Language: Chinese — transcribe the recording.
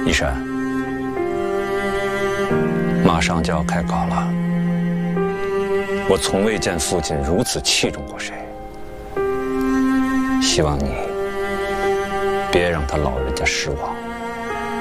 一山，马上就要开考了，我从未见父亲如此器重过谁。希望你别让他老人家失望。